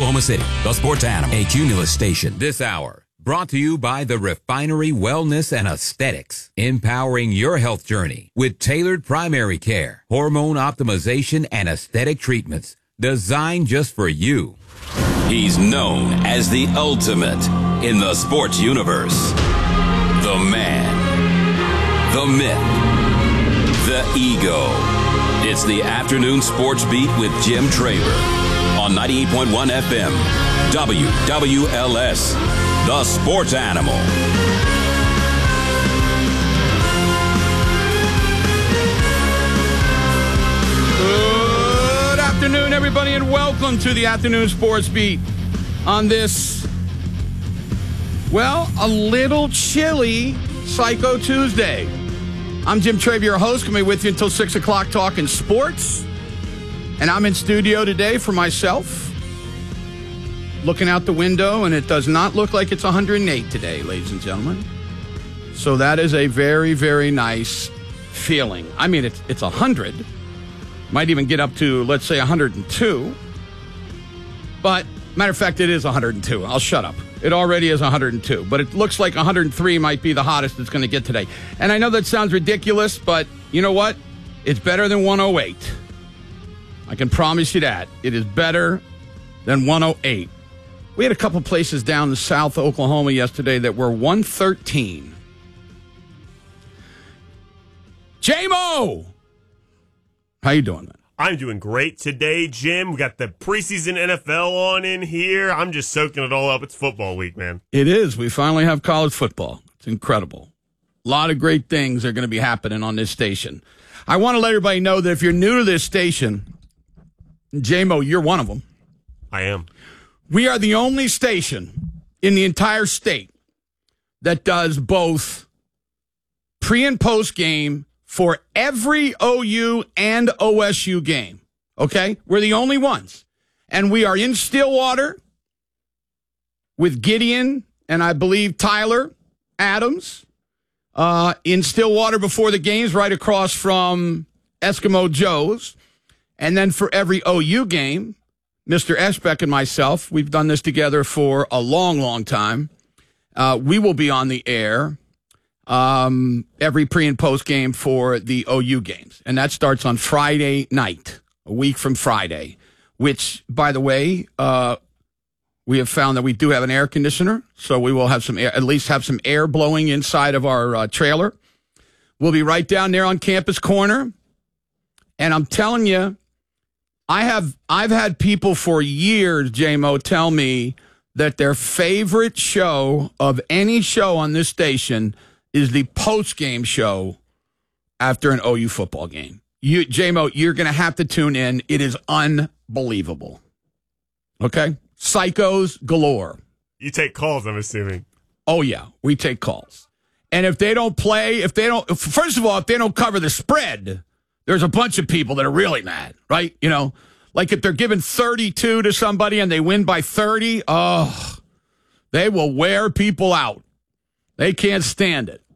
Oklahoma City, the Sports Animal, a Cumulus station. This hour brought to you by the Refinery Wellness and Aesthetics, empowering your health journey with tailored primary care, hormone optimization, and aesthetic treatments designed just for you. He's known as the ultimate in the sports universe. The man, the myth, the ego. It's the Afternoon Sports Beat with Jim Traver on 98.1 FM, WWLS, the Sports Animal. Good afternoon, everybody, and welcome to the Afternoon Sports Beat on this, well, a little chilly Psycho Tuesday. I'm Jim Traver, your host. Going to be with you until 6 o'clock talking sports. And I'm in studio today for myself, looking out the window, and it does not look like it's 108 today, ladies and gentlemen. So that is a very, very nice feeling. I mean, it's 100. Might even get up to, let's say, 102. But, matter of fact, it is 102. I'll shut up. It already is 102. But it looks like 103 might be the hottest it's going to get today. And I know that sounds ridiculous, but you know what? It's better than 108. I can promise you that. It is better than 108. We had a couple places down in South Oklahoma yesterday that were 113. J-Mo! How you doing, man? I'm doing great today, Jim. We got the preseason NFL on in here. I'm just soaking it all up. It's football week, man. It is. We finally have college football. It's incredible. A lot of great things are going to be happening on this station. I want to let everybody know that if you're new to this station, J-Mo, you're one of them. I am. We are the only station in the entire state that does both pre and post game for every OU and OSU game. Okay? We're the only ones. And we are in Stillwater with Gideon and I believe Tyler Adams in Stillwater before the games, right across from Eskimo Joe's. And then for every OU game, Mr. Esbeck and myself, we've done this together for a long, long time. We will be on the air every pre and post game for the OU games. And that starts on Friday night, a week from Friday, which, by the way, we have found that we do have an air conditioner. So we will have some air, at least have some air blowing inside of our trailer. We'll be right down there on Campus Corner. And I'm telling you, I've had people for years, J-Mo, tell me that their favorite show of any show on this station is the post-game show after an OU football game. J-Mo, you're going to have to tune in. It is unbelievable. Okay? Psychos galore. You take calls, I'm assuming. Oh, yeah. We take calls. And if they don't play, first of all, if they don't cover the spread, there's a bunch of people that are really mad, right? You know, like if they're giving 32 to somebody and they win by 30, they will wear people out. They can't stand it.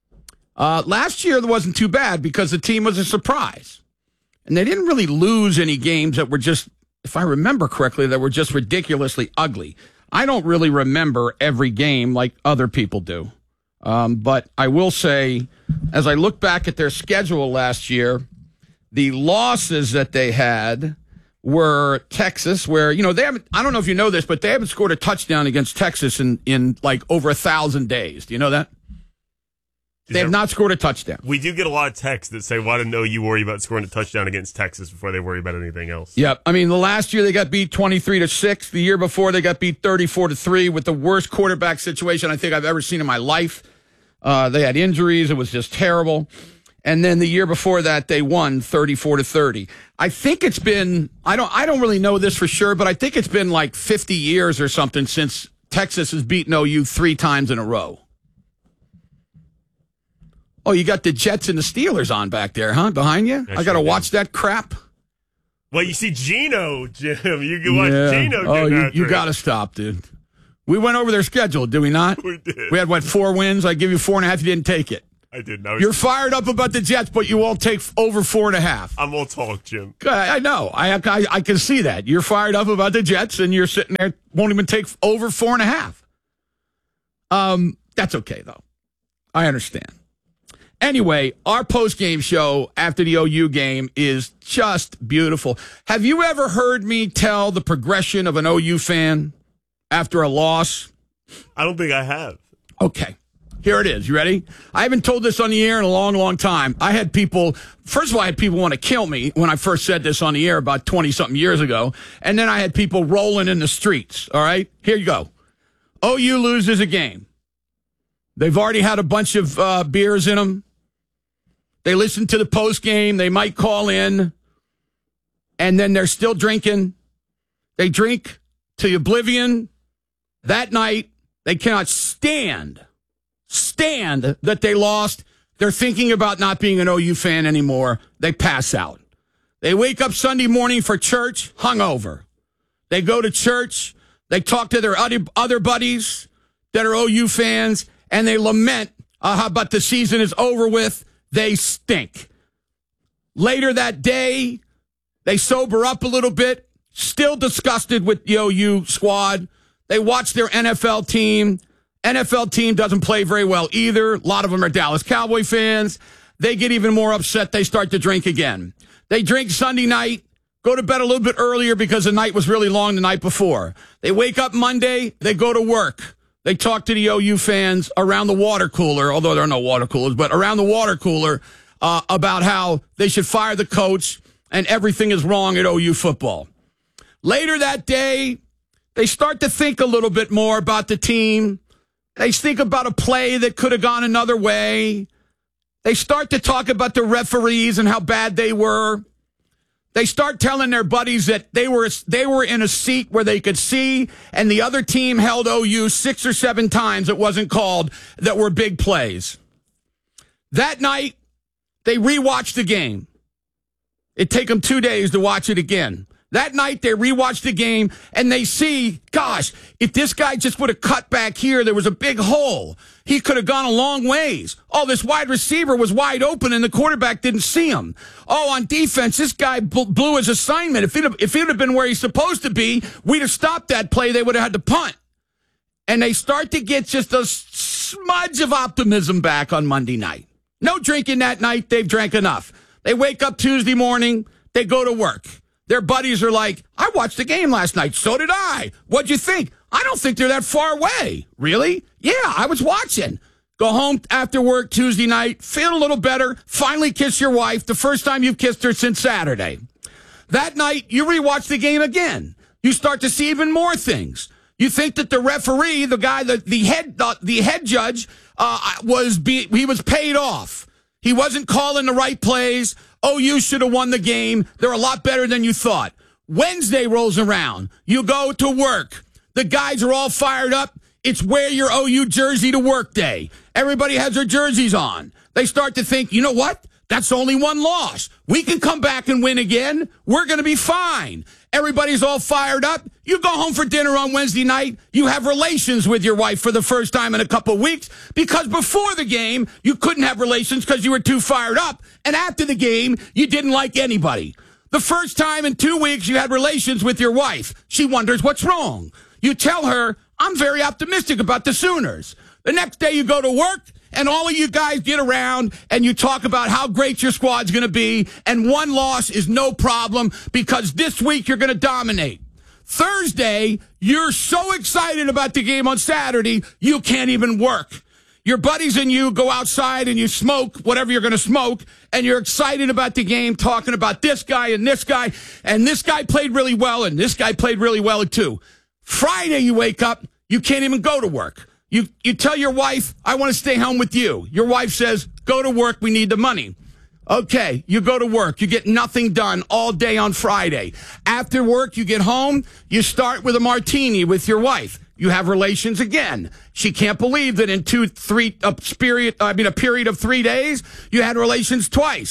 Last year, it wasn't too bad because the team was a surprise. And they didn't really lose any games that were just, if I remember correctly, that were just ridiculously ugly. I don't really remember every game like other people do. But I will say, as I look back at their schedule last year, the losses that they had were Texas, where, you know, they haven't, I don't know if you know this, but they haven't scored a touchdown against Texas in like over 1,000 days. Do you know that? They have not scored a touchdown. We do get a lot of texts that say, why didn't OU worry about scoring a touchdown against Texas before they worry about anything else? Yep. I mean, the last year they got beat 23-6. The year before they got beat 34-3 with the worst quarterback situation I think I've ever seen in my life. They had injuries. It was just terrible. And then the year before that, they won 34-30. I think it's been, I don't really know this for sure, but I think it's been like 50 years or something since Texas has beaten OU 3 times in a row. Oh, you got the Jets and the Steelers on back there, huh? Behind you? I got to watch that crap. Well, you see Geno, Jim. You can watch Geno. Oh, you got to stop, dude. We went over their schedule, did we not? We did. We had, 4 wins? I give you 4.5. You didn't take it. I did know. You're fired up about the Jets, but you won't take over 4.5. I'm all talk, Jim. I know. I can see that. You're fired up about the Jets, and you're sitting there, won't even take over 4.5. That's okay, though. I understand. Anyway, our post-game show after the OU game is just beautiful. Have you ever heard me tell the progression of an OU fan after a loss? I don't think I have. Okay. Here it is. You ready? I haven't told this on the air in a long, long time. First of all, I had people want to kill me when I first said this on the air about 20-something years ago. And then I had people rolling in the streets. All right? Here you go. OU loses a game. They've already had a bunch of beers in them. They listen to the post game. They might call in. And then they're still drinking. They drink to oblivion. That night, they cannot stand that they lost. They're thinking about not being an OU fan anymore. They pass out. They wake up Sunday morning for church, hungover. They go to church. They talk to their other buddies that are OU fans, and they lament how about the season is over with. They stink. Later that day, they sober up a little bit, still disgusted with the OU squad. They watch their NFL team. NFL team doesn't play very well either. A lot of them are Dallas Cowboy fans. They get even more upset. They start to drink again. They drink Sunday night, go to bed a little bit earlier because the night was really long the night before. They wake up Monday. They go to work. They talk to the OU fans around the water cooler, although there are no water coolers, but around the water cooler about how they should fire the coach and everything is wrong at OU football. Later that day, they start to think a little bit more about the team. They think about a play that could have gone another way. They start to talk about the referees and how bad they were. They start telling their buddies that they were in a seat where they could see, and the other team held OU 6 or 7 times it wasn't called that were big plays. That night, they rewatched the game. It'd take them 2 days to watch it again. That night, they rewatched the game, and they see, gosh, if this guy just would have cut back here, there was a big hole. He could have gone a long ways. Oh, this wide receiver was wide open, and the quarterback didn't see him. Oh, on defense, this guy blew his assignment. If he'd have been where he's supposed to be, we'd have stopped that play. They would have had to punt. And they start to get just a smudge of optimism back on Monday night. No drinking that night. They've drank enough. They wake up Tuesday morning. They go to work. Their buddies are like, I watched the game last night. So did I. What'd you think? I don't think they're that far away. Really? Yeah, I was watching. Go home after work Tuesday night, feel a little better, finally kiss your wife, the first time you've kissed her since Saturday. That night, you rewatch the game again. You start to see even more things. You think that the referee, the guy, the head judge, he was paid off. He wasn't calling the right plays. OU should have won the game. They're a lot better than you thought. Wednesday rolls around. You go to work. The guys are all fired up. It's wear your OU jersey to work day. Everybody has their jerseys on. They start to think, you know what? That's only one loss. We can come back and win again. We're going to be fine. Everybody's all fired up. You go home for dinner on Wednesday night. You have relations with your wife for the first time in a couple of weeks because before the game, you couldn't have relations because you were too fired up. And after the game, you didn't like anybody. The first time in 2 weeks you had relations with your wife. She wonders what's wrong. You tell her, I'm very optimistic about the Sooners. The next day you go to work and all of you guys get around and you talk about how great your squad's going to be, and one loss is no problem because this week you're going to dominate. Thursday, you're so excited about the game on Saturday, you can't even work. Your buddies and you go outside and you smoke whatever you're going to smoke, and you're excited about the game, talking about this guy, and this guy played really well, and this guy played really well too. Friday, you wake up, you can't even go to work. You tell your wife, I want to stay home with you. Your wife says, go to work, we need the money. Okay, you go to work. You get nothing done all day on Friday. After work, you get home, you start with a martini with your wife. You have relations again. She can't believe that in a period of 3 days, you had relations twice.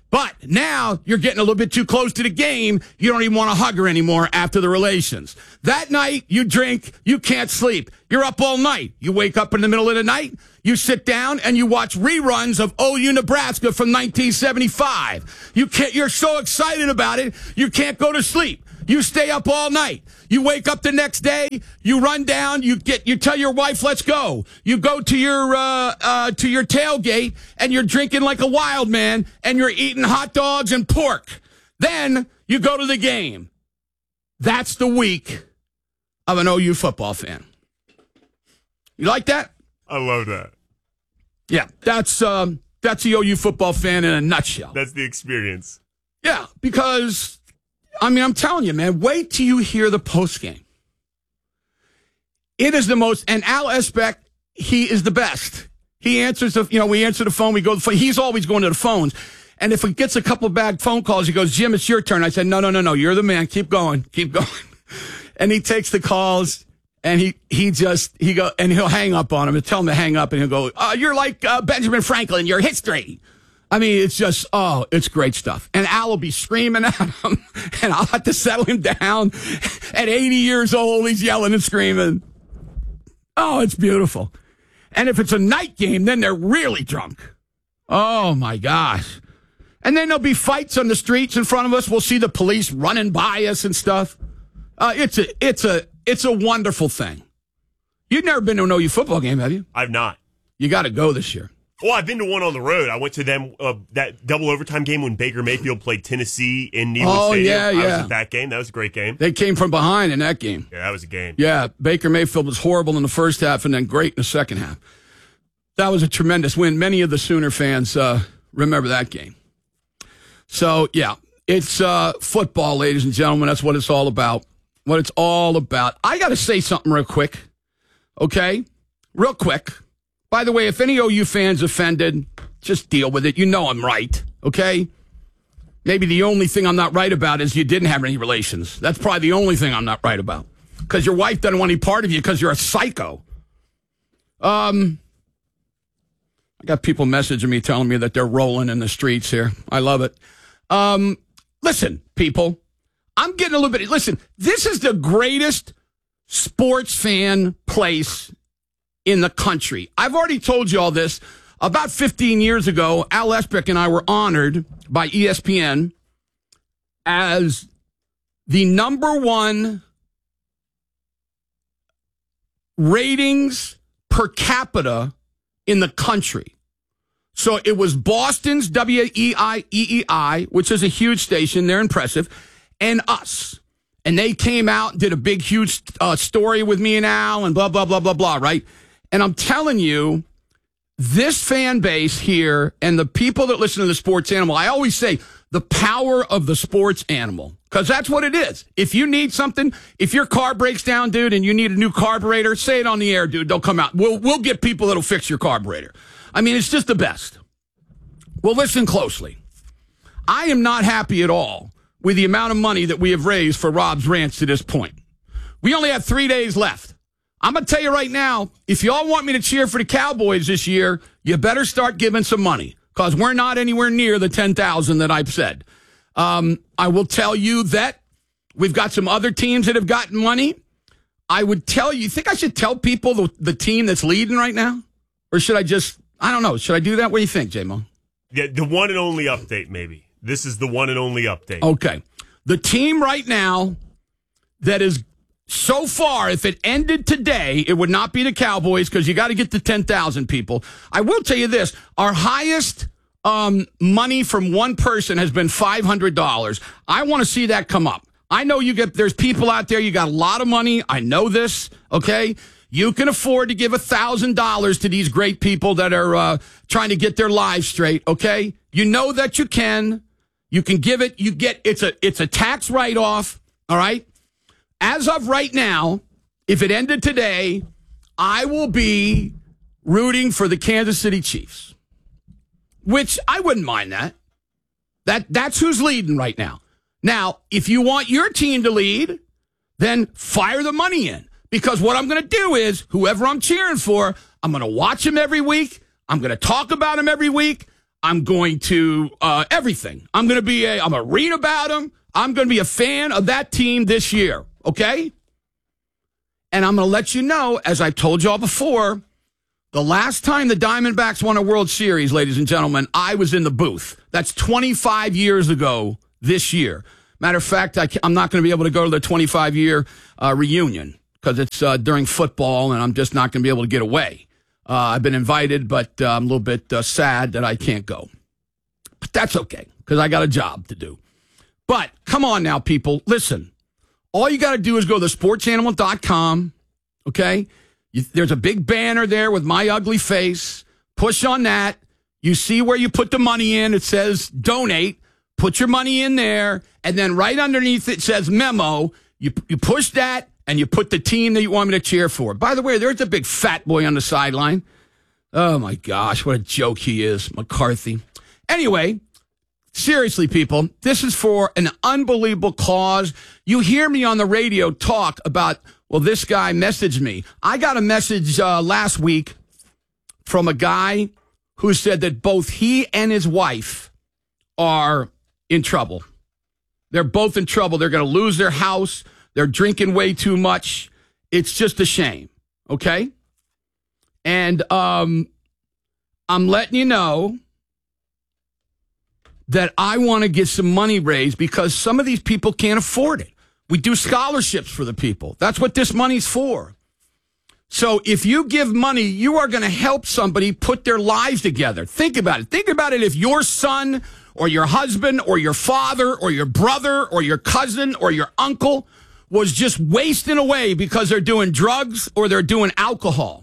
But now you're getting a little bit too close to the game. You don't even want to hug her anymore after the relations. That night, you drink, you can't sleep. You're up all night. You wake up in the middle of the night, you sit down, and you watch reruns of OU Nebraska from 1975. You're so excited about it, you can't go to sleep. You stay up all night. You wake up the next day. You run down. You tell your wife, "Let's go." You go to your tailgate, and you're drinking like a wild man, and you're eating hot dogs and pork. Then you go to the game. That's the week of an OU football fan. You like that? I love that. Yeah, that's the OU football fan in a nutshell. That's the experience. Yeah, because. I'm telling you, man, wait till you hear the postgame. It is the most, and Al Esbeck, he is the best. He answers we answer the phone, we go to the phone. He's always going to the phones. And if he gets a couple of bad phone calls, he goes, "Jim, it's your turn." I said, No, you're the man. Keep going. And he takes the calls, and and he'll hang up on him and tell him to hang up, and he'll go, "You're like Benjamin Franklin, your history." It's just, it's great stuff. And Al will be screaming at him, and I'll have to settle him down. At 80 years old, he's yelling and screaming. Oh, it's beautiful. And if it's a night game, then they're really drunk. Oh, my gosh. And then there'll be fights on the streets in front of us. We'll see the police running by us and stuff. It's a wonderful thing. You've never been to an OU football game, have you? I've not. You got to go this year. Well, I've been to one on the road. I went to them that double overtime game when Baker Mayfield played Tennessee in Neyland Stadium. Yeah. I was at that game. That was a great game. They came from behind in that game. Yeah, that was a game. Yeah, Baker Mayfield was horrible in the first half and then great in the second half. That was a tremendous win. Many of the Sooner fans remember that game. So, yeah, it's football, ladies and gentlemen. That's what it's all about. What it's all about. I got to say something real quick, okay? Real quick. By the way, if any OU fans offended, just deal with it. You know I'm right, okay? Maybe the only thing I'm not right about is you didn't have any relations. That's probably the only thing I'm not right about. Because your wife doesn't want any part of you because you're a psycho. I got people messaging me telling me that they're rolling in the streets here. I love it. Listen, people, I'm getting a little bit... Listen, this is the greatest sports fan place in the country. I've already told you all this. About 15 years ago, Al Esbeck and I were honored by ESPN as the #1 ratings per capita in the country. So it was Boston's WEEI, which is a huge station. They're impressive. And us. And they came out and did a big, huge story with me and Al and blah, blah, blah, blah, blah, right? And I'm telling you, this fan base here and the people that listen to the Sports Animal, I always say the power of the sports animal, because that's what it is. If you need something, if your car breaks down, dude, and you need a new carburetor, say it on the air, dude. They'll come out. We'll get people that'll fix your carburetor. It's just the best. Well, listen closely. I am not happy at all with the amount of money that we have raised for Rob's Ranch to this point. We only have 3 days left. I'm going to tell you right now, if y'all want me to cheer for the Cowboys this year, you better start giving some money, because we're not anywhere near the 10,000 that I've said. I will tell you that we've got some other teams that have gotten money. I would tell you think I should tell people the team that's leading right now? Or should I I don't know. Should I do that? What do you think, J-Mo? Yeah, the one and only update, maybe. This is the one and only update. Okay. The team right now that is... So far, if it ended today, it would not be the Cowboys, because you got to get to 10,000 people. I will tell you this. Our highest money from one person has been $500. I want to see that come up. I know there's people out there, you got a lot of money. I know this, okay? You can afford to give $1,000 to these great people that are trying to get their lives straight, okay? You know that you can. You can give it. It's a tax write-off, all right? As of right now, if it ended today, I will be rooting for the Kansas City Chiefs, which I wouldn't mind that. That's who's leading right now. Now, if you want your team to lead, then fire the money in, because what I'm going to do is whoever I'm cheering for, I'm going to watch them every week. I'm going to talk about them every week. I'm going to everything. I'm going to read about them. I'm going to be a fan of that team this year, okay? And I'm going to let you know, as I've told y'all before, the last time the Diamondbacks won a World Series, ladies and gentlemen, I was in the booth. That's 25 years ago this year. Matter of fact, I'm not going to be able to go to the 25-year reunion because it's during football, and I'm just not going to be able to get away. I've been invited, but I'm a little bit sad that I can't go. But that's okay because I got a job to do. But come on now, people. Listen, all you got to do is go to sportsanimal.com, okay? There's a big banner there with my ugly face. Push on that. You see where you put the money in. It says donate. Put your money in there. And then right underneath it says memo. You push that and you put the team that you want me to cheer for. By the way, there's a big fat boy on the sideline. Oh, my gosh. What a joke he is, McCarthy. Anyway, seriously, people, this is for an unbelievable cause. You hear me on the radio talk about, well, this guy messaged me. I got a message last week from a guy who said that both he and his wife are in trouble. They're both in trouble. They're going to lose their house. They're drinking way too much. It's just a shame, okay? And I'm letting you know that I want to get some money raised because some of these people can't afford it. We do scholarships for the people. That's what this money's for. So if you give money, you are going to help somebody put their lives together. Think about it. Think about it if your son or your husband or your father or your brother or your cousin or your uncle was just wasting away because they're doing drugs or they're doing alcohol.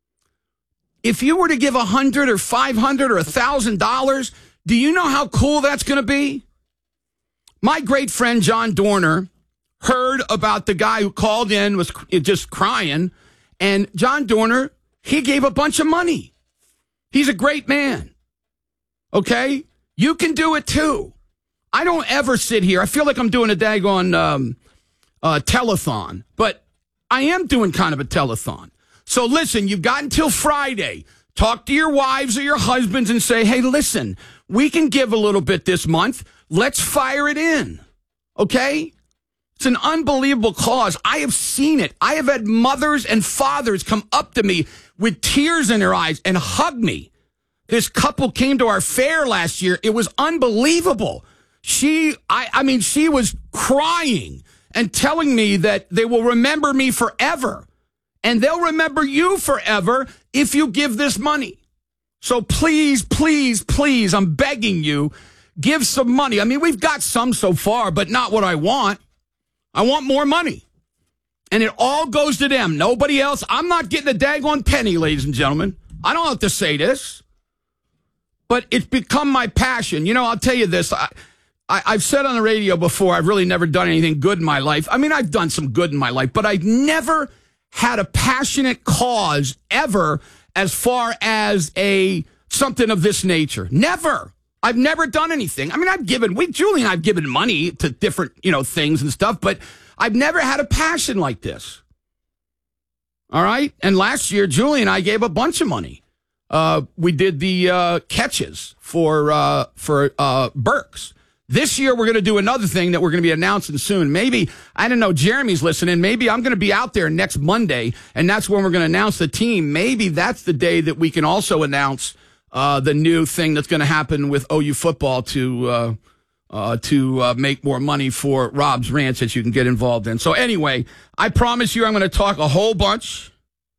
If you were to give $100 or $500 or $1,000, do you know how cool that's going to be? My great friend John Dorner heard about the guy who called in, was just crying, and John Dorner, he gave a bunch of money. He's a great man. Okay? You can do it too. I don't ever sit here. I feel like I'm doing a daggone telethon, but I am doing kind of a telethon. So listen, you've got until Friday. Talk to your wives or your husbands and say, hey, listen, we can give a little bit this month. Let's fire it in. Okay? It's an unbelievable cause. I have seen it. I have had mothers and fathers come up to me with tears in their eyes and hug me. This couple came to our fair last year. It was unbelievable. She was crying and telling me that they will remember me forever. And they'll remember you forever if you give this money. So please, please, please, I'm begging you, give some money. I mean, we've got some so far, but not what I want. I want more money. And it all goes to them. Nobody else. I'm not getting a daggone penny, ladies and gentlemen. I don't have to say this. But it's become my passion. You know, I'll tell you this. I've said on the radio before, I've really never done anything good in my life. I mean, I've done some good in my life, but I've never had a passionate cause ever as far as something of this nature. Never. I've never done anything. I mean, Julie and I've given money to different, things and stuff, but I've never had a passion like this. All right? And last year, Julie and I gave a bunch of money. We did the catches for Burks. This year, we're going to do another thing that we're going to be announcing soon. Maybe, I don't know, Jeremy's listening. Maybe I'm going to be out there next Monday, and that's when we're going to announce the team. Maybe that's the day that we can also announce the new thing that's going to happen with OU football to make more money for Rob's Ranch that you can get involved in. So anyway, I promise you I'm going to talk a whole bunch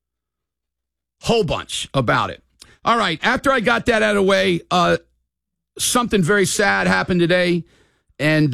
about it. All right, after I got that out of the way, something very sad happened today. And,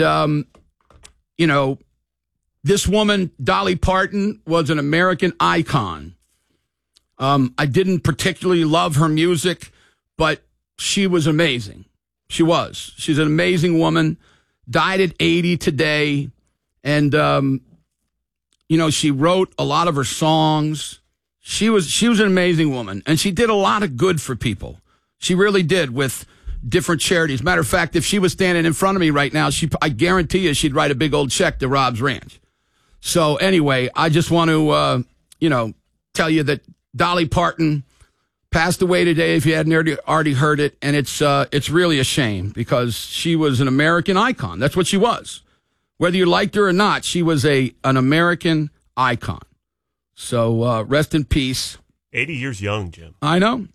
this woman, Dolly Parton, was an American icon. I didn't particularly love her music, but she was amazing. She was. She's an amazing woman. Died at 80 today. And, she wrote a lot of her songs. She was an amazing woman. And she did a lot of good for people. She really did with different charities. Matter of fact, if she was standing in front of me right now, I guarantee you she'd write a big old check to Rob's Ranch. So anyway, I just want to, tell you that Dolly Parton Passed away today, if you hadn't already heard it, and it's really a shame because she was an American icon. That's what she was. Whether you liked her or not, she was an American icon. So rest in peace. 80 years young, Jim. I know.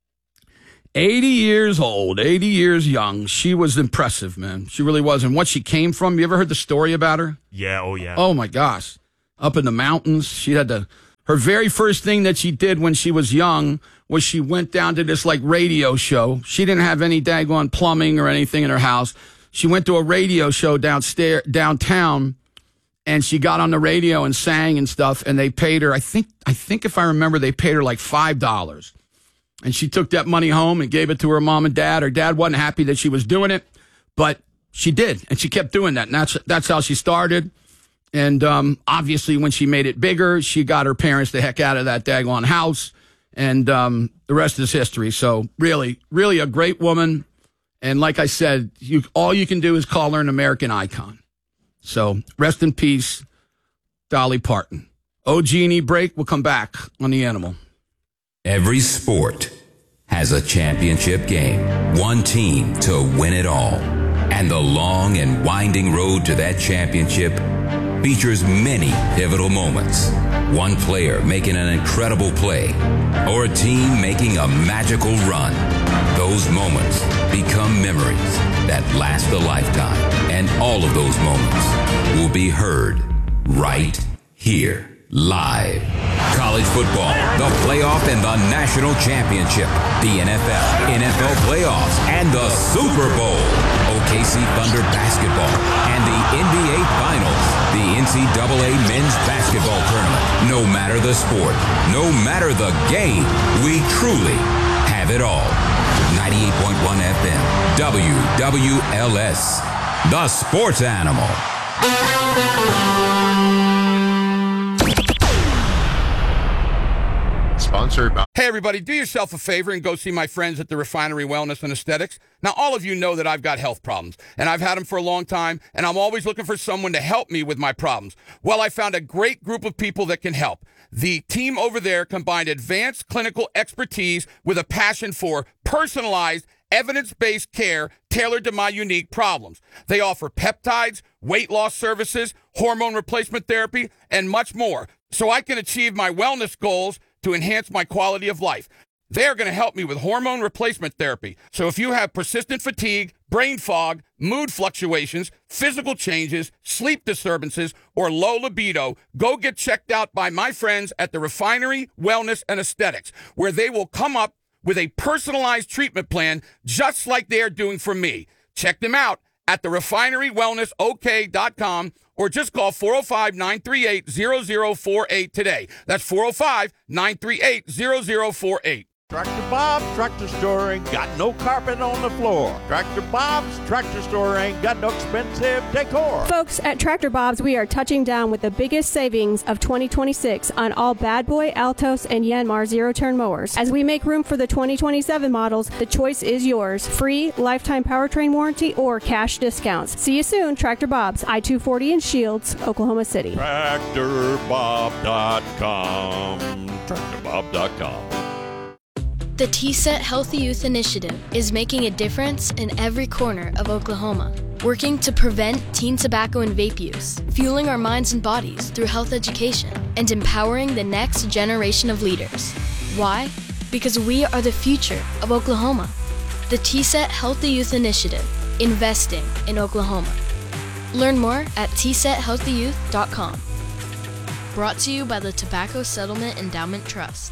80 years old, 80 years young. She was impressive, man. She really was. And what she came from, you ever heard the story about her? Yeah, oh yeah. Oh, my gosh. Up in the mountains. She had her very first thing that she did when she was young was she went down to this like radio show. She didn't have any daggone plumbing or anything in her house. She went to a radio show downtown, and she got on the radio and sang and stuff, and they paid her, I think if I remember, they paid her like $5. And she took that money home and gave it to her mom and dad. Her dad wasn't happy that she was doing it, but she did, and she kept doing that. And that's how she started. And obviously, when she made it bigger, she got her parents the heck out of that daggone house. And the rest is history. So really, really a great woman. And like I said, all you can do is call her an American icon. So rest in peace, Dolly Parton. OG&E break. We'll come back on The Animal. Every sport has a championship game. One team to win it all. And the long and winding road to that championship features many pivotal moments. One player making an incredible play, or a team making a magical run. Those moments become memories that last a lifetime. And all of those moments will be heard right here, live. College football, the playoff and the national championship, the NFL playoffs, and the Super Bowl. OKC Thunder basketball and the NBA Finals, the NCAA men's basketball tournament. No matter the sport, no matter the game, we truly have it all. 98.1 FM, WWLS, the Sports Animal. Sponsored by... Hey, everybody, do yourself a favor and go see my friends at the Refinery Wellness and Aesthetics. Now, all of you know that I've got health problems, and I've had them for a long time, and I'm always looking for someone to help me with my problems. Well, I found a great group of people that can help. The team over there combined advanced clinical expertise with a passion for personalized, evidence-based care tailored to my unique problems. They offer peptides, weight loss services, hormone replacement therapy, and much more, so I can achieve my wellness goals to enhance my quality of life. They're going to help me with hormone replacement therapy. So if you have persistent fatigue, brain fog, mood fluctuations, physical changes, sleep disturbances, or low libido, go get checked out by my friends at the Refinery Wellness and Aesthetics, where they will come up with a personalized treatment plan just like they're doing for me. Check them out at the refinerywellnessok.com or just call 405-938-0048 today. That's 405-938-0048. Tractor Bob's Tractor Store ain't got no carpet on the floor. Tractor Bob's Tractor Store ain't got no expensive decor. Folks, at Tractor Bob's, we are touching down with the biggest savings of 2026 on all Bad Boy, Altos, and Yanmar zero-turn mowers. As we make room for the 2027 models, the choice is yours. Free, lifetime powertrain warranty, or cash discounts. See you soon, Tractor Bob's, I-240 in Shields, Oklahoma City. TractorBob.com. TractorBob.com. The TSET Healthy Youth Initiative is making a difference in every corner of Oklahoma, working to prevent teen tobacco and vape use, fueling our minds and bodies through health education, and empowering the next generation of leaders. Why? Because we are the future of Oklahoma. The TSET Healthy Youth Initiative, investing in Oklahoma. Learn more at tsethealthyyouth.com. Brought to you by the Tobacco Settlement Endowment Trust.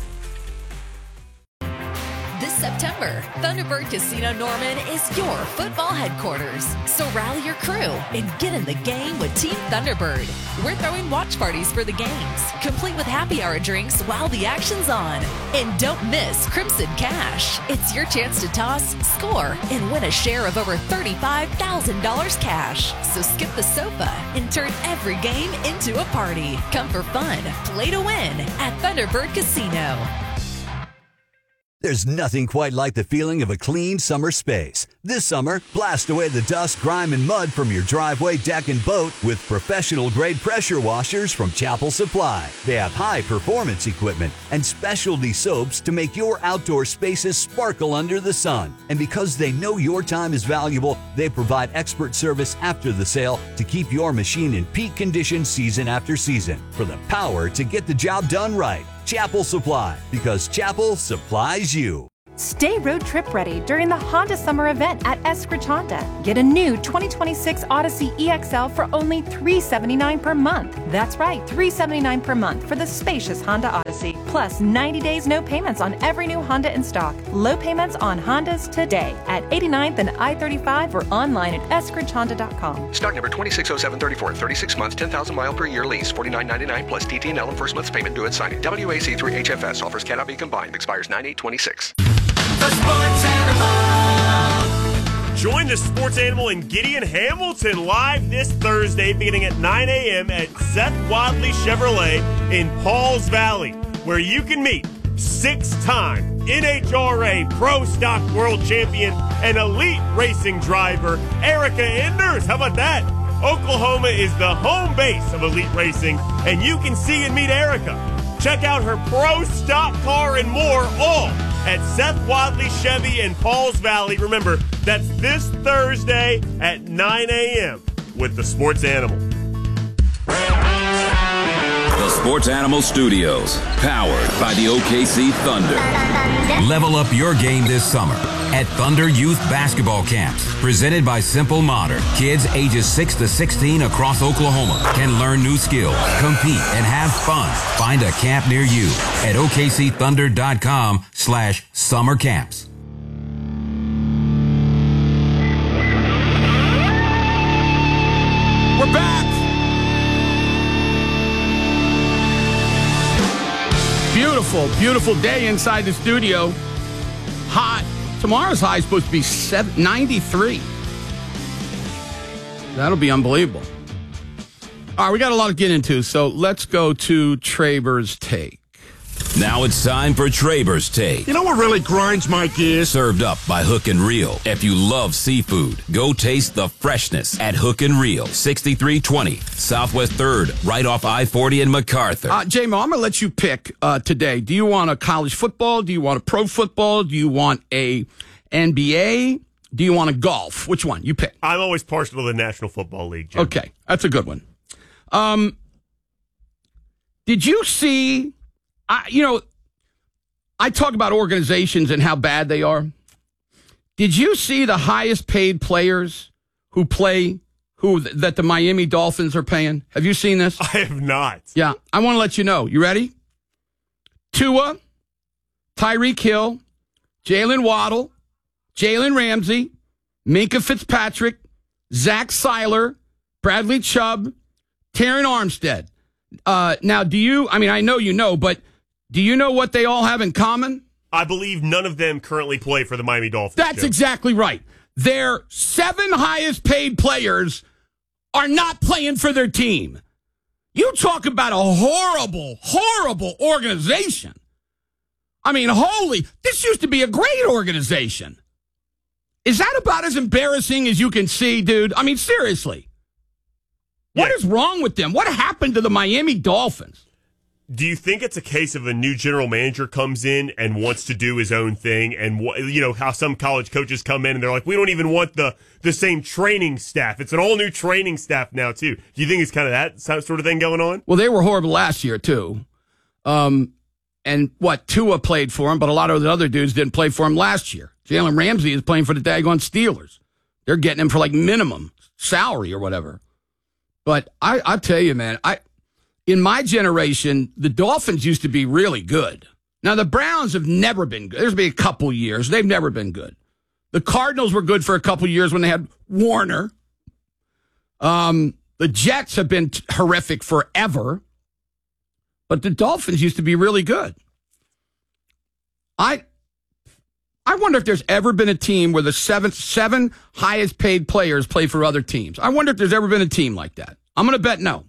This September, Thunderbird Casino Norman is your football headquarters. So rally your crew and get in the game with Team Thunderbird. We're throwing watch parties for the games, complete with happy hour drinks while the action's on. And don't miss Crimson Cash. It's your chance to toss, score, and win a share of over $35,000 cash. So skip the sofa and turn every game into a party. Come for fun, play to win at Thunderbird Casino. There's nothing quite like the feeling of a clean summer space. This summer, blast away the dust, grime, and mud from your driveway, deck, and boat with professional-grade pressure washers from Chapel Supply. They have high-performance equipment and specialty soaps to make your outdoor spaces sparkle under the sun. And because they know your time is valuable, they provide expert service after the sale to keep your machine in peak condition season after season. For the power to get the job done right. Chapel Supply, because Chapel supplies you. Stay road trip ready during the Honda Summer Event at Eskridge Honda. Get a new 2026 Odyssey EXL for only $379 per month. That's right, $379 per month for the spacious Honda Odyssey. Plus 90 days no payments on every new Honda in stock. Low payments on Hondas today at 89th and I-35 or online at eskridgehonda.com. Stock number 260734, 36 months, 10,000 mile per year lease, $49.99 plus TT&L and first month's payment due at signing. WAC 3 HFS offers cannot be combined. Expires 9/8/26. Join the Sports Animal and Gideon Hamilton live this Thursday beginning at 9 a.m. at Seth Wadley Chevrolet in Pauls Valley, where you can meet six-time NHRA Pro Stock World Champion and elite racing driver Erica Enders. How about that? Oklahoma is the home base of elite racing, and you can see and meet Erica. Check out her pro stock car and more, all at Seth Wadley Chevy in Pauls Valley. Remember, that's this Thursday at 9 a.m. with the Sports Animal. The Sports Animal Studios, powered by the OKC Thunder. Level up your game this summer at Thunder Youth Basketball Camps, presented by Simple Modern. Kids ages 6 to 16 across Oklahoma can learn new skills, compete, and have fun. Find a camp near you at OKCThunder.com/summer camps. We're back. Beautiful, beautiful day inside the studio. Hot. Tomorrow's high is supposed to be 93. That'll be unbelievable. All right, we got a lot to get into, so let's go to Traber's Take. Now it's time for Traber's Take. You know what really grinds my gears? Served up by Hook and Reel. If you love seafood, go taste the freshness at Hook and Reel, 6320 Southwest 3rd, right off I-40 in MacArthur. J-Mo, I'm going to let you pick today. Do you want a college football? Do you want a pro football? Do you want a NBA? Do you want a golf? Which one? You pick. I'm always partial to the National Football League, Jim. Okay, that's a good one. Did you see... I talk about organizations and how bad they are. Did you see the highest paid players that the Miami Dolphins are paying? Have you seen this? I have not. Yeah, I want to let you know. You ready? Tua, Tyreek Hill, Jalen Waddle, Jalen Ramsey, Minkah Fitzpatrick, Zach Seiler, Bradley Chubb, Terron Armstead. Now, I know you know, but do you know what they all have in common? I believe none of them currently play for the Miami Dolphins. That's exactly right. Their 7 highest paid players are not playing for their team. You talk about a horrible, horrible organization. I mean, this used to be a great organization. Is that about as embarrassing as you can see, dude? I mean, seriously. What is wrong with them? What happened to the Miami Dolphins? Do you think it's a case of a new general manager comes in and wants to do his own thing, and how some college coaches come in and they're like, we don't even want the same training staff. It's an all new training staff now too. Do you think it's kind of that sort of thing going on? Well, they were horrible last year too. Tua played for him, but a lot of the other dudes didn't play for him last year. Jalen Ramsey is playing for the daggone Steelers. They're getting him for like minimum salary or whatever. But I tell you, man, in my generation, the Dolphins used to be really good. Now, the Browns have never been good. There's been a couple years. They've never been good. The Cardinals were good for a couple years when they had Warner. The Jets have been horrific forever. But the Dolphins used to be really good. I wonder if there's ever been a team where the seven highest paid players play for other teams. I wonder if there's ever been a team like that. I'm going to bet no.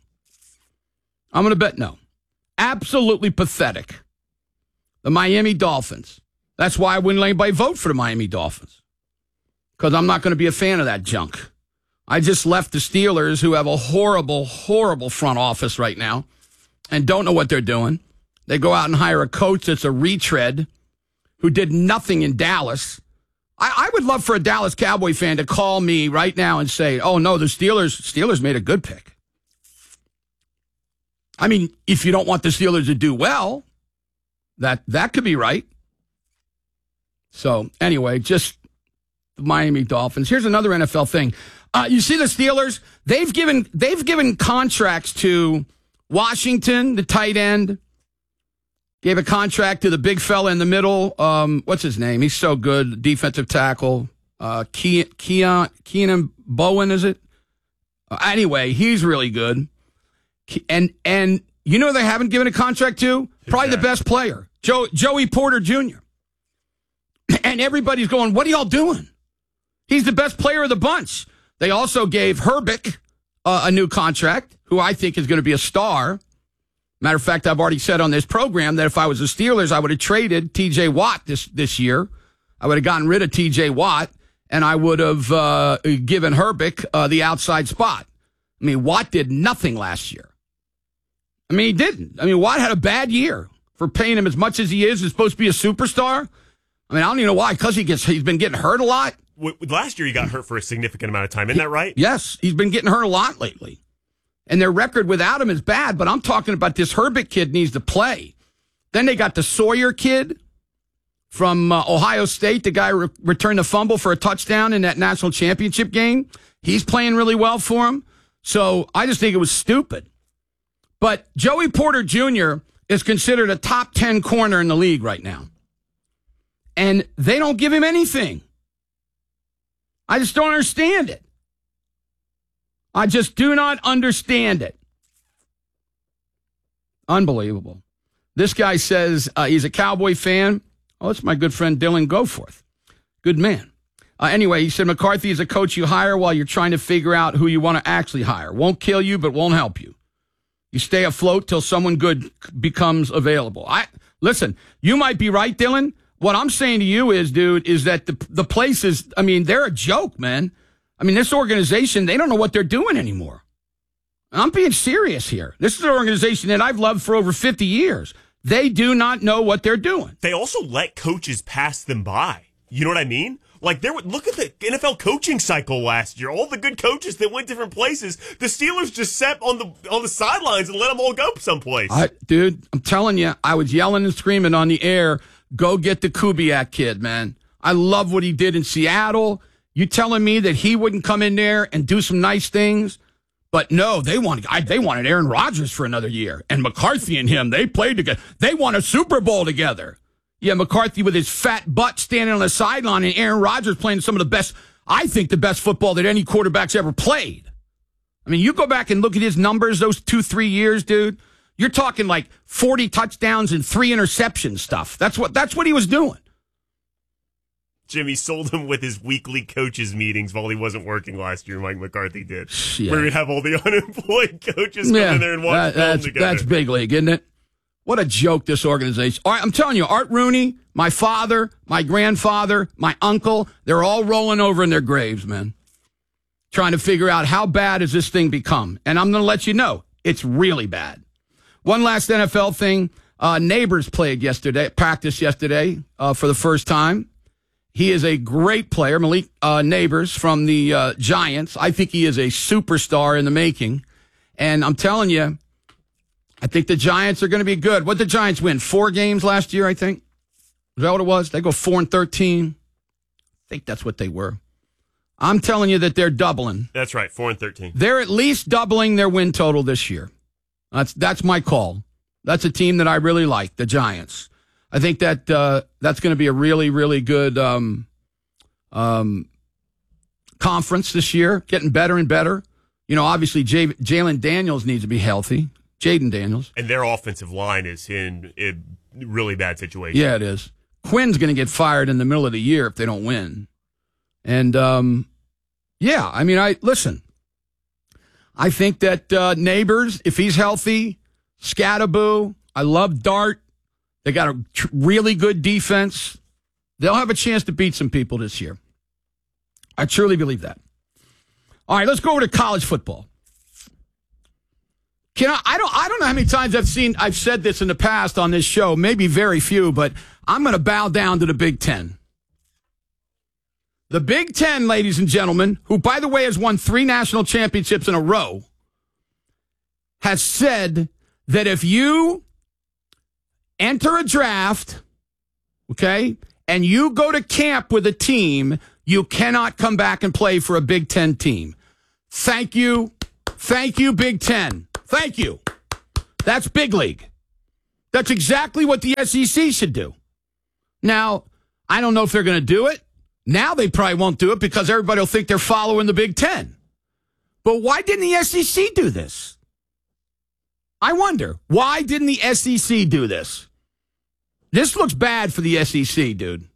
Absolutely pathetic. The Miami Dolphins. That's why I wouldn't let anybody vote for the Miami Dolphins, because I'm not going to be a fan of that junk. I just left the Steelers, who have a horrible, horrible front office right now and don't know what they're doing. They go out and hire a coach that's a retread who did nothing in Dallas. I would love for a Dallas Cowboy fan to call me right now and say, oh, no, the Steelers made a good pick. I mean, if you don't want the Steelers to do well, that could be right. So, anyway, just the Miami Dolphins. Here's another NFL thing. You see the Steelers? They've given contracts to Washington, the tight end. Gave a contract to the big fella in the middle. What's his name? He's so good. Defensive tackle. Keenan Bowen, is it? Anyway, he's really good. And you know they haven't given a contract to? Probably the best player, Joey Porter Jr. And everybody's going, what are y'all doing? He's the best player of the bunch. They also gave Herbick a new contract, who I think is going to be a star. Matter of fact, I've already said on this program that if I was the Steelers, I would have traded T.J. Watt this year. I would have gotten rid of T.J. Watt, and I would have given Herbick the outside spot. I mean, Watt did nothing last year. I mean, he didn't. I mean, Watt had a bad year for paying him as much as he is. He's supposed to be a superstar. I mean, I don't even know why, because he's been getting hurt a lot. Last year, he got hurt for a significant amount of time. Isn't that right? Yes, he's been getting hurt a lot lately. And their record without him is bad, but I'm talking about this Herbick kid needs to play. Then they got the Sawyer kid from Ohio State. The guy returned the fumble for a touchdown in that national championship game. He's playing really well for him. So I just think it was stupid. But Joey Porter Jr. is considered a top 10 corner in the league right now. And they don't give him anything. I just don't understand it. I just do not understand it. Unbelievable. This guy says he's a Cowboy fan. Oh, it's my good friend Dylan Goforth. Good man. Anyway, he said, McCarthy is a coach you hire while you're trying to figure out who you want to actually hire. Won't kill you, but won't help you. You stay afloat till someone good becomes available. Listen, you might be right, Dylan. What I'm saying to you is, dude, is that the place is, I mean, they're a joke, man. I mean, this organization, they don't know what they're doing anymore. I'm being serious here. This is an organization that I've loved for over 50 years. They do not know what they're doing. They also let coaches pass them by. You know what I mean? Like, look at the NFL coaching cycle last year. All the good coaches that went different places. The Steelers just sat on the sidelines and let them all go someplace. Dude, I'm telling you, I was yelling and screaming on the air, go get the Kubiak kid, man. I love what he did in Seattle. You telling me that he wouldn't come in there and do some nice things? But no, they wanted Aaron Rodgers for another year. And McCarthy and him, they played together. They won a Super Bowl together. Yeah, McCarthy with his fat butt standing on the sideline and Aaron Rodgers playing some of the best, I think the best football that any quarterback's ever played. I mean, you go back and look at his numbers those 2-3 years, dude. You're talking like 40 touchdowns and 3 interception stuff. That's what he was doing. Jimmy sold him with his weekly coaches meetings while he wasn't working last year. Mike McCarthy did, where we'd have all the unemployed coaches come in there and watch film together. That's big league, isn't it? What a joke this organization. All right, I'm telling you, Art Rooney, my father, my grandfather, my uncle, they're all rolling over in their graves, man, trying to figure out how bad has this thing become. And I'm going to let you know, it's really bad. One last NFL thing. Neighbors practiced yesterday for the first time. He is a great player, Malik Neighbors from the Giants. I think he is a superstar in the making. And I'm telling you, I think the Giants are going to be good. What did the Giants win? 4 games last year, I think. Is that what it was? They go 4-13. I think that's what they were. I'm telling you that they're doubling. That's right, 4-13. They're at least doubling their win total this year. That's my call. That's a team that I really like, the Giants. I think that that's going to be a really, really good conference this year, getting better and better. You know, obviously, Jalen Daniels needs to be healthy. Jaden Daniels. And their offensive line is in a really bad situation. Yeah, it is. Quinn's going to get fired in the middle of the year if they don't win. And, yeah, I mean, listen. I think that Neighbors, if he's healthy, Scattaboo, I love Dart. They got a really good defense. They'll have a chance to beat some people this year. I truly believe that. All right, let's go over to college football. I don't know how many times I've said this in the past on this show, maybe very few, but I'm going to bow down to the Big Ten. The Big Ten, ladies and gentlemen, who, by the way, has won 3 national championships in a row, has said that if you enter a draft, okay, and you go to camp with a team, you cannot come back and play for a Big Ten team. Thank you. Thank you, Big Ten. Thank you. That's big league. That's exactly what the SEC should do. Now, I don't know if they're going to do it. Now they probably won't do it because everybody will think they're following the Big Ten. But why didn't the SEC do this? I wonder. Why didn't the SEC do this? This looks bad for the SEC, dude.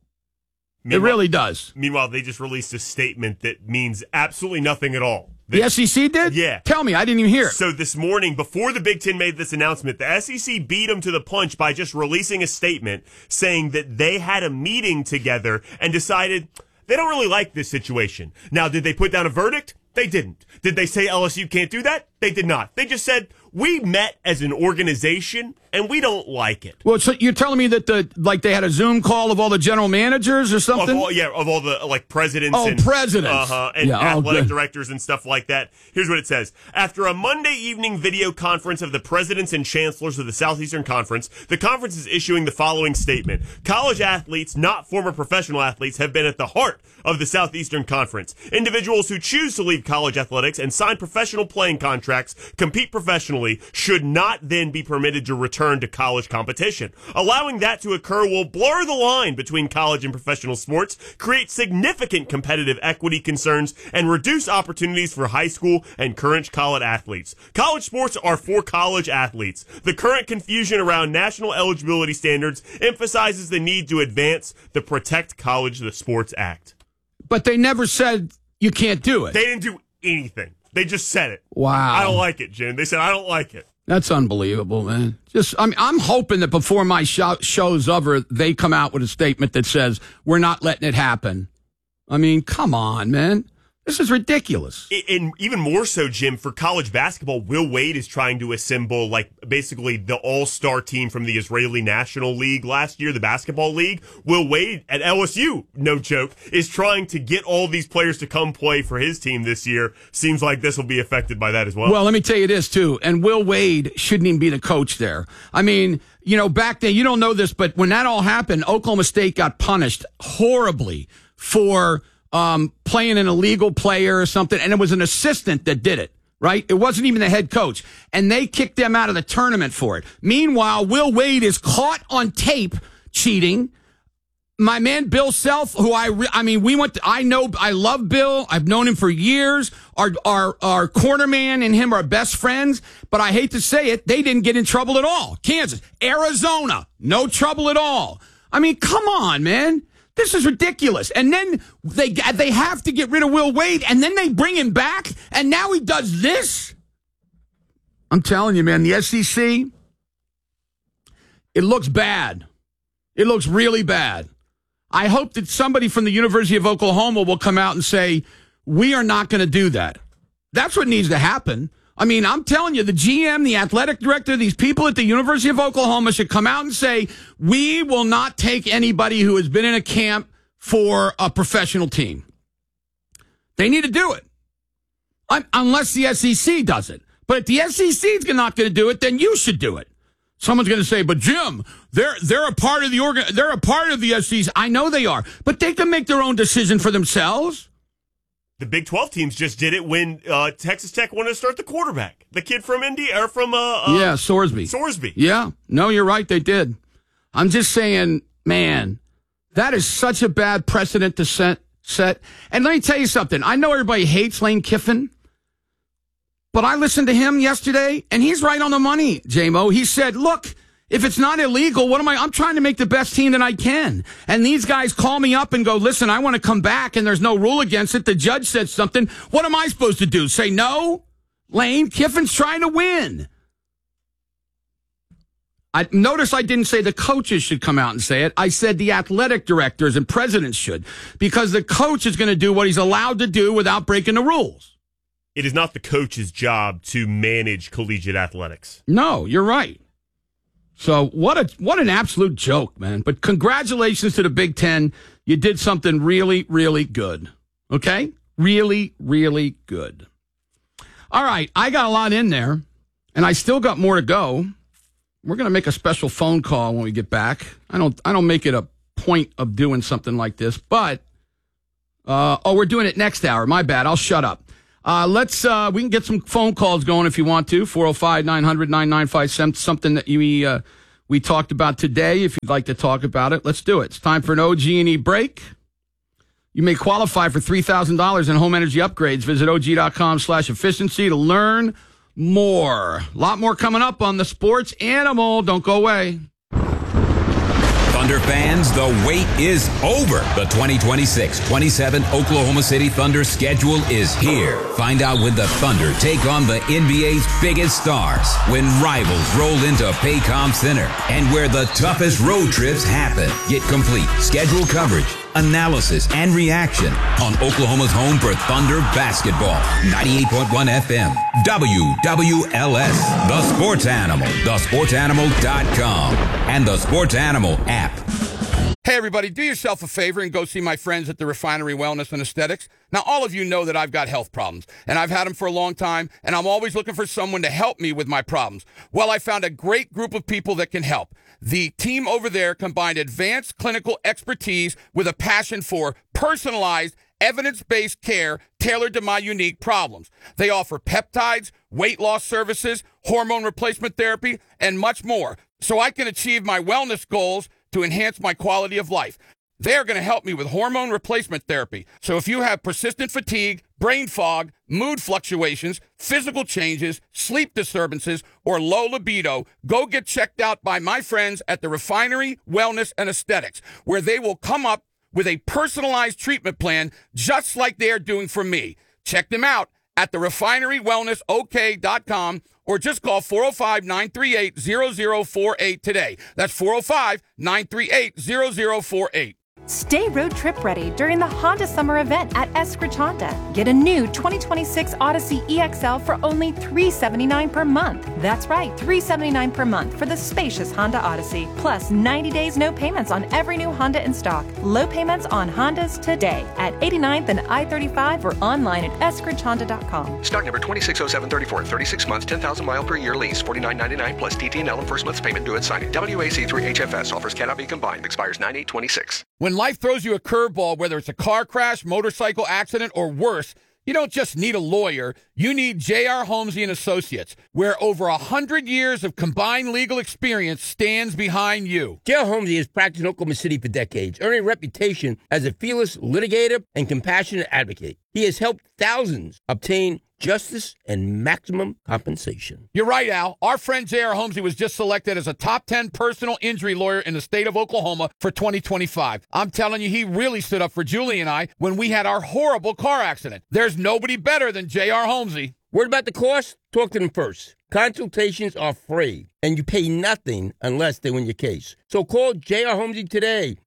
It really does. Meanwhile, they just released a statement that means absolutely nothing at all. The SEC did? Yeah. Tell me, I didn't even hear it. So this morning, before the Big Ten made this announcement, the SEC beat them to the punch by just releasing a statement saying that they had a meeting together and decided they don't really like this situation. Now, did they put down a verdict? They didn't. Did they say LSU can't do that? They did not. They just said, we met as an organization and we don't like it. Well, so you're telling me that they had a Zoom call of all the general managers or something? Of all the presidents. And athletic directors and stuff like that. Here's what it says. After a Monday evening video conference of the presidents and chancellors of the Southeastern Conference, the conference is issuing the following statement. College athletes, not former professional athletes, have been at the heart of the Southeastern Conference. Individuals who choose to leave college athletics and sign professional playing contracts, compete professionally, should not then be permitted to return to college competition. Allowing that to occur will blur the line between college and professional sports, create significant competitive equity concerns, and reduce opportunities for high school and current college athletes. College sports are for college athletes. The current confusion around national eligibility standards emphasizes the need to advance the Protect College the Sports Act. But they never said you can't do it. They didn't do anything. They just said it. Wow. I don't like it, Jen. They said, I don't like it. That's unbelievable, man. I'm hoping that before my show's over, they come out with a statement that says, we're not letting it happen. I mean, come on, man. This is ridiculous. And even more so, Jim, for college basketball, Will Wade is trying to assemble, basically the all-star team from the Israeli National League last year, the basketball league. Will Wade at LSU, no joke, is trying to get all these players to come play for his team this year. Seems like this will be affected by that as well. Well, let me tell you this, too. And Will Wade shouldn't even be the coach there. I mean, back then, you don't know this, but when that all happened, Oklahoma State got punished horribly for playing an illegal player or something, and it was an assistant that did it, right? It wasn't even the head coach, and they kicked them out of the tournament for it. Meanwhile, Will Wade is caught on tape cheating. My man Bill Self, who I love Bill. I've known him for years. Our corner man and him are best friends, but I hate to say it, they didn't get in trouble at all. Kansas, Arizona, no trouble at all. I mean, come on, man. This is ridiculous. And then they have to get rid of Will Wade, and then they bring him back, and now he does this? I'm telling you, man, the SEC, it looks bad. It looks really bad. I hope that somebody from the University of Oklahoma will come out and say, we are not going to do that. That's what needs to happen. I mean, I'm telling you, the GM, the athletic director, these people at the University of Oklahoma should come out and say, we will not take anybody who has been in a camp for a professional team. They need to do it. Unless the SEC does it. But if the SEC is not going to do it, then you should do it. Someone's going to say, but Jim, they're a part of they're a part of the SEC. I know they are, but they can make their own decision for themselves. The Big 12 teams just did it when Texas Tech wanted to start the quarterback. The kid from Sorsby. Sorsby. Yeah. No, you're right. They did. I'm just saying, man, that is such a bad precedent to set. And let me tell you something. I know everybody hates Lane Kiffin, but I listened to him yesterday, and he's right on the money, J-Mo. He said, look, if it's not illegal, I'm trying to make the best team that I can. And these guys call me up and go, listen, I want to come back, and there's no rule against it. The judge said something. What am I supposed to do? Say no? Lane Kiffin's trying to win. Notice I didn't say the coaches should come out and say it. I said the athletic directors and presidents should, because the coach is going to do what he's allowed to do without breaking the rules. It is not the coach's job to manage collegiate athletics. No, you're right. So what an absolute joke, man. But congratulations to the Big Ten. You did something really, really good. Okay? Really, really good. All right, I got a lot in there, and I still got more to go. We're going to make a special phone call when we get back. I don't make it a point of doing something like this, but we're doing it next hour. My bad. I'll shut up. We can get some phone calls going if you want to. 405-900-9957, something that we talked about today. If you'd like to talk about it, let's do it. It's time for an OG&E break. You may qualify for $3,000 in home energy upgrades. Visit OG.com/efficiency to learn more. A lot more coming up on the Sports Animal. Don't go away. Thunder fans, the wait is over. The 2026-27 Oklahoma City Thunder schedule is here. Find out when the Thunder take on the NBA's biggest stars, when rivals roll into Paycom Center, and where the toughest road trips happen. Get complete schedule coverage, analysis, and reaction on Oklahoma's home for Thunder basketball. 98.1 FM, WWLS, The Sports Animal, thesportsanimal.com, and the Sports Animal app. Hey, everybody, do yourself a favor and go see my friends at the Refinery Wellness and Aesthetics. Now, all of you know that I've got health problems, and I've had them for a long time, and I'm always looking for someone to help me with my problems. Well, I found a great group of people that can help. The team over there combined advanced clinical expertise with a passion for personalized, evidence-based care tailored to my unique problems. They offer peptides, weight loss services, hormone replacement therapy, and much more, so I can achieve my wellness goals to enhance my quality of life. They're going to help me with hormone replacement therapy. So if you have persistent fatigue, brain fog, mood fluctuations, physical changes, sleep disturbances, or low libido, go get checked out by my friends at the Refinery Wellness and Aesthetics, where they will come up with a personalized treatment plan just like they're doing for me. Check them out at therefinerywellnessok.com or just call 405-938-0048 today. That's 405-938-0048. Stay road trip ready during the Honda Summer Event at Eskridge Honda. Get a new 2026 Odyssey EXL for only $379 per month. That's right, $379 per month for the spacious Honda Odyssey. Plus 90 days no payments on every new Honda in stock. Low payments on Hondas today at 89th and I-35 or online at eskridgehonda.com. Stock number 260734, 36 months, 10,000 mile per year lease, $49.99 plus TT&L and first month's payment due at signing. WAC3HFS offers cannot be combined. Expires 9/8/26. When life throws you a curveball, whether it's a car crash, motorcycle accident, or worse, you don't just need a lawyer. You need J.R. Holmesy & Associates, where over 100 years of combined legal experience stands behind you. J.R. Holmesy has practiced in Oklahoma City for decades, earning a reputation as a fearless litigator and compassionate advocate. He has helped thousands obtain justice and maximum compensation. You're right, Al. Our friend J.R. Holmesy was just selected as a top 10 personal injury lawyer in the state of Oklahoma for 2025. I'm telling you, he really stood up for Julie and I when we had our horrible car accident. There's nobody better than J.R. Holmesy. Word about the cost? Talk to them first. Consultations are free, and you pay nothing unless they win your case. So call J.R. Holmesy today,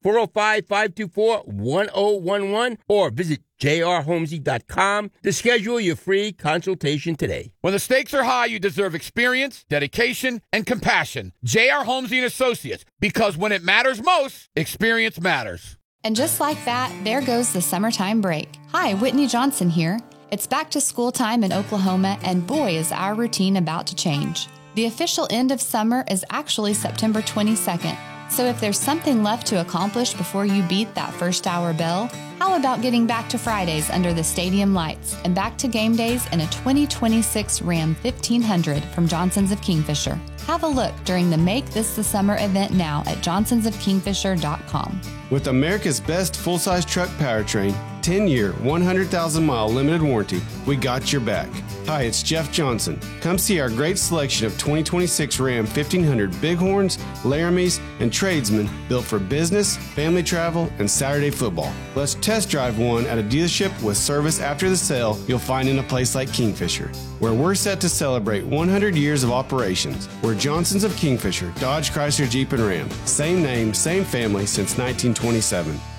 405-524-1011, or visit jrholmesy.com to schedule your free consultation today. When the stakes are high, you deserve experience, dedication, and compassion. J.R. Holmesy & Associates, because when it matters most, experience matters. And just like that, there goes the summertime break. Hi, Whitney Johnson here. It's back to school time in Oklahoma, and boy, is our routine about to change. The official end of summer is actually September 22nd. So if there's something left to accomplish before you beat that first hour bell, how about getting back to Fridays under the stadium lights and back to game days in a 2026 Ram 1500 from Johnson's of Kingfisher? Have a look during the Make This the Summer event now at johnsonsofkingfisher.com. With America's best full-size truck powertrain, 10-year, 100,000-mile limited warranty, we got your back. Hi, it's Jeff Johnson. Come see our great selection of 2026 Ram 1500 Bighorns, Laramies, and Tradesmen built for business, family travel, and Saturday football. Let's test drive one at a dealership with service after the sale you'll find in a place like Kingfisher, where we're set to celebrate 100 years of operations. We're Johnsons of Kingfisher, Dodge, Chrysler, Jeep, and Ram. Same name, same family since 1927.